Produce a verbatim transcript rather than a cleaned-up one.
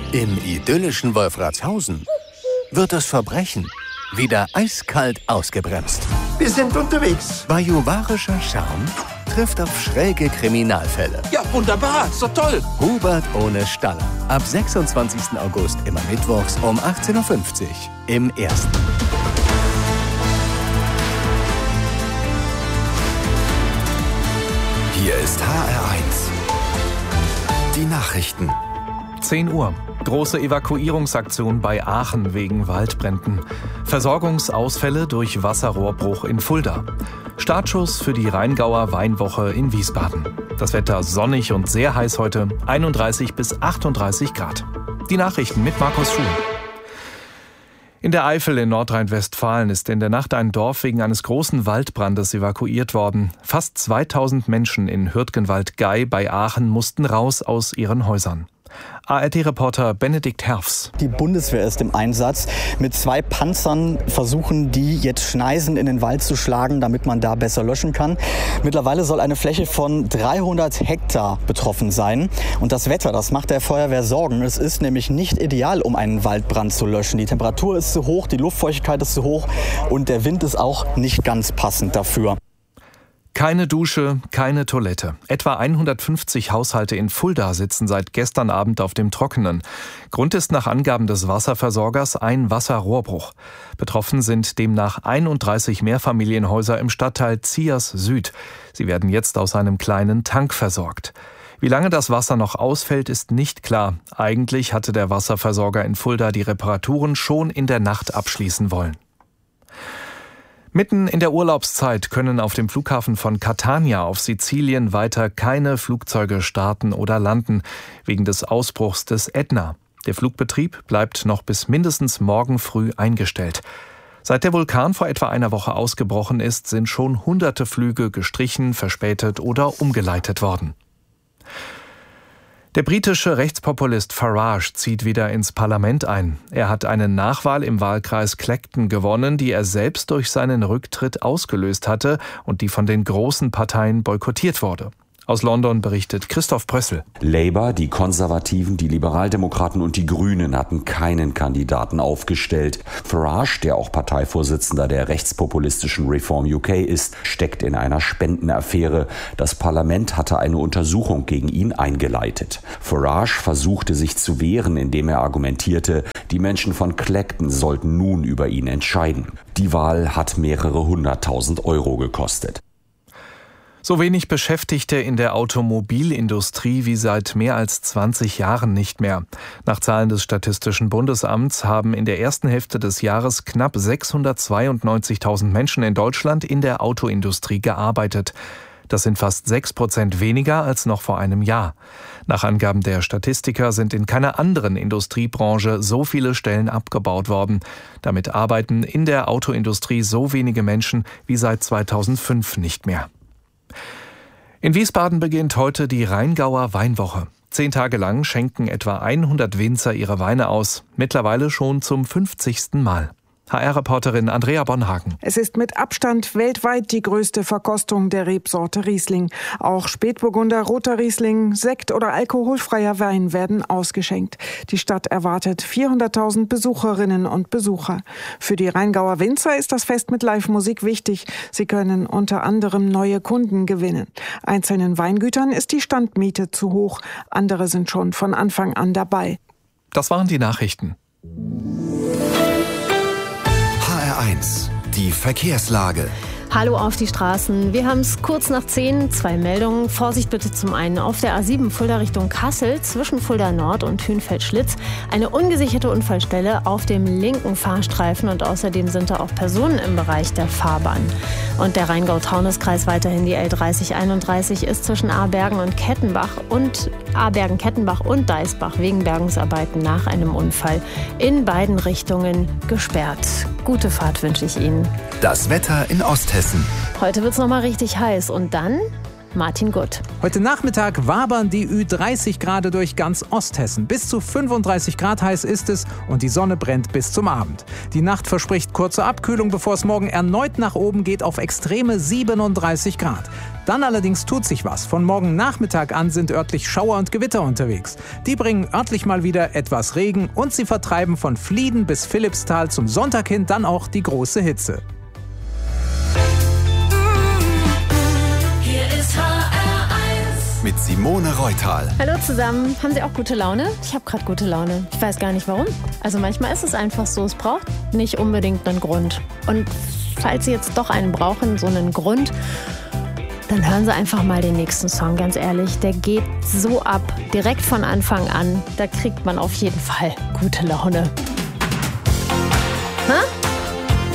Im idyllischen Wolfratshausen wird das Verbrechen wieder eiskalt ausgebremst. Wir sind unterwegs. Bajuwarischer Charme trifft auf schräge Kriminalfälle. Ja, wunderbar, so toll. Hubert ohne Staller. Ab sechsundzwanzigsten August immer mittwochs um achtzehn Uhr fünfzig im Ersten. Hier ist H R eins. Die Nachrichten. zehn Uhr. Große Evakuierungsaktion bei Aachen wegen Waldbränden. Versorgungsausfälle durch Wasserrohrbruch in Fulda. Startschuss für die Rheingauer Weinwoche in Wiesbaden. Das Wetter sonnig und sehr heiß heute, einunddreißig bis achtunddreißig Grad. Die Nachrichten mit Markus Schuh. In der Eifel in Nordrhein-Westfalen ist in der Nacht ein Dorf wegen eines großen Waldbrandes evakuiert worden. Fast zweitausend Menschen in Hürtgenwald-Gey bei Aachen mussten raus aus ihren Häusern. A R T-Reporter Benedikt Herfs. Die Bundeswehr ist im Einsatz. Mit zwei Panzern versuchen die jetzt Schneisen in den Wald zu schlagen, damit man da besser löschen kann. Mittlerweile soll eine Fläche von dreihundert Hektar betroffen sein. Und das Wetter, das macht der Feuerwehr Sorgen. Es ist nämlich nicht ideal, um einen Waldbrand zu löschen. Die Temperatur ist zu hoch, die Luftfeuchtigkeit ist zu hoch und der Wind ist auch nicht ganz passend dafür. Keine Dusche, keine Toilette. Etwa hundertfünfzig Haushalte in Fulda sitzen seit gestern Abend auf dem Trockenen. Grund ist nach Angaben des Wasserversorgers ein Wasserrohrbruch. Betroffen sind demnach einunddreißig Mehrfamilienhäuser im Stadtteil Ziers Süd. Sie werden jetzt aus einem kleinen Tank versorgt. Wie lange das Wasser noch ausfällt, ist nicht klar. Eigentlich hatte der Wasserversorger in Fulda die Reparaturen schon in der Nacht abschließen wollen. Mitten in der Urlaubszeit können auf dem Flughafen von Catania auf Sizilien weiter keine Flugzeuge starten oder landen, wegen des Ausbruchs des Ätna. Der Flugbetrieb bleibt noch bis mindestens morgen früh eingestellt. Seit der Vulkan vor etwa einer Woche ausgebrochen ist, sind schon hunderte Flüge gestrichen, verspätet oder umgeleitet worden. Der britische Rechtspopulist Farage zieht wieder ins Parlament ein. Er hat eine Nachwahl im Wahlkreis Clacton gewonnen, die er selbst durch seinen Rücktritt ausgelöst hatte und die von den großen Parteien boykottiert wurde. Aus London berichtet Christoph Brössel. Labour, die Konservativen, die Liberaldemokraten und die Grünen hatten keinen Kandidaten aufgestellt. Farage, der auch Parteivorsitzender der rechtspopulistischen Reform U K ist, steckt in einer Spendenaffäre. Das Parlament hatte eine Untersuchung gegen ihn eingeleitet. Farage versuchte sich zu wehren, indem er argumentierte, die Menschen von Clacton sollten nun über ihn entscheiden. Die Wahl hat mehrere hunderttausend Euro gekostet. So wenig Beschäftigte in der Automobilindustrie wie seit mehr als zwanzig Jahren nicht mehr. Nach Zahlen des Statistischen Bundesamts haben in der ersten Hälfte des Jahres knapp sechshundertzweiundneunzigtausend Menschen in Deutschland in der Autoindustrie gearbeitet. Das sind fast sechs Prozent weniger als noch vor einem Jahr. Nach Angaben der Statistiker sind in keiner anderen Industriebranche so viele Stellen abgebaut worden. Damit arbeiten in der Autoindustrie so wenige Menschen wie seit zweitausendfünf nicht mehr. In Wiesbaden beginnt heute die Rheingauer Weinwoche. Zehn Tage lang schenken etwa hundert Winzer ihre Weine aus, mittlerweile schon zum fünfzigsten Mal. H R-Reporterin Andrea Bonhagen. Es ist mit Abstand weltweit die größte Verkostung der Rebsorte Riesling. Auch Spätburgunder, roter Riesling, Sekt oder alkoholfreier Wein werden ausgeschenkt. Die Stadt erwartet vierhunderttausend Besucherinnen und Besucher. Für die Rheingauer Winzer ist das Fest mit Live-Musik wichtig. Sie können unter anderem neue Kunden gewinnen. Einzelnen Weingütern ist die Standmiete zu hoch. Andere sind schon von Anfang an dabei. Das waren die Nachrichten. H R eins, die Verkehrslage. Hallo auf die Straßen. Wir haben es kurz nach zehn. Zwei Meldungen. Vorsicht bitte zum einen auf der A sieben Fulda Richtung Kassel zwischen Fulda Nord und Hünfeld-Schlitz. Eine ungesicherte Unfallstelle auf dem linken Fahrstreifen und außerdem sind da auch Personen im Bereich der Fahrbahn. Und der Rheingau-Taunus-Kreis weiterhin die L dreißig einunddreißig ist zwischen Abergen und Kettenbach und Abergen-Kettenbach und Deisbach wegen Bergungsarbeiten nach einem Unfall in beiden Richtungen gesperrt. Gute Fahrt wünsche ich Ihnen. Das Wetter in Osthessen. Heute wird es nochmal richtig heiß und dann Martin Gutt. Heute Nachmittag wabern die Ü dreißig Grad durch ganz Osthessen. Bis zu fünfunddreißig Grad heiß ist es und die Sonne brennt bis zum Abend. Die Nacht verspricht kurze Abkühlung, bevor es morgen erneut nach oben geht auf extreme siebenunddreißig Grad. Dann allerdings tut sich was. Von morgen Nachmittag an sind örtlich Schauer und Gewitter unterwegs. Die bringen örtlich mal wieder etwas Regen und sie vertreiben von Flieden bis Philippsthal zum Sonntag hin dann auch die große Hitze. Hier ist H R eins Mit Simone Reutal. Hallo zusammen. Haben Sie auch gute Laune? Ich habe gerade gute Laune. Ich weiß gar nicht warum. Also manchmal ist es einfach so. Es braucht nicht unbedingt einen Grund. Und falls Sie jetzt doch einen brauchen, so einen Grund, dann hören Sie einfach mal den nächsten Song, ganz ehrlich. Der geht so ab, direkt von Anfang an. Da kriegt man auf jeden Fall gute Laune. Hä?